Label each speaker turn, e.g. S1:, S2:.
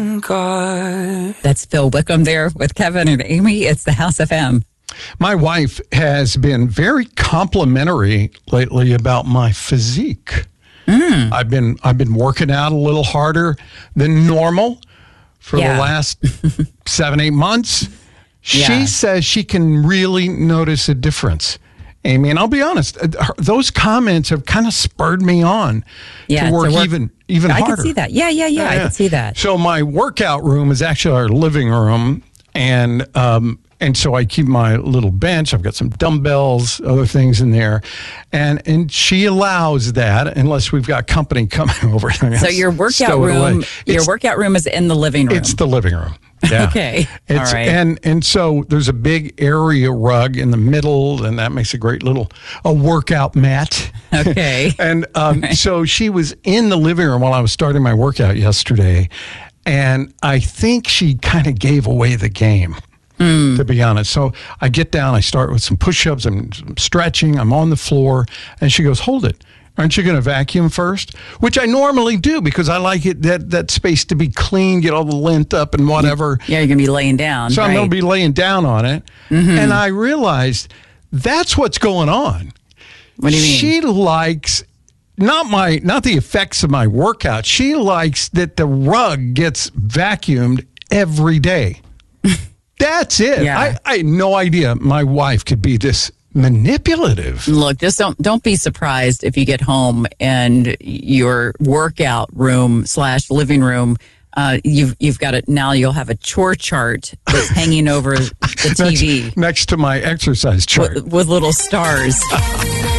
S1: God.
S2: That's Phil Wickham there with Kevin and Amy. It's the House FM.
S3: My wife has been very complimentary lately about my physique. I've been working out a little harder than normal for the last 7-8 months. She says she can really notice a difference, Amy. And I'll be honest, those comments have kind of spurred me on to work even harder.
S2: I can see that. Yeah. I can see that.
S3: So my workout room is actually our living room, and so I keep my little bench. I've got some dumbbells, other things in there. And she allows that unless we've got company coming over.
S2: So your workout room is in the living room.
S3: It's the living room. Yeah.
S2: Okay.
S3: All right. And so there's a big area rug in the middle, and that makes a great a workout mat.
S2: Okay.
S3: And so she was in the living room while I was starting my workout yesterday, and I think she kind of gave away the game. To be honest. So I get down, I start with some push-ups, I'm stretching, I'm on the floor, and she goes, hold it. Aren't you going to vacuum first? Which I normally do because I like it that space to be clean, get all the lint up and whatever.
S2: Yeah, you're going to be laying down.
S3: So I'm going to be laying down on it. Mm-hmm. And I realized that's what's going on.
S2: What do you mean?
S3: She likes not the effects of my workout. She likes that the rug gets vacuumed every day. That's it.
S2: Yeah.
S3: I had no idea my wife could be this manipulative.
S2: Look, just don't be surprised if you get home and your workout room / living room, you've got it now. You'll have a chore chart that's hanging over the TV
S3: next to my exercise chart
S2: with little stars.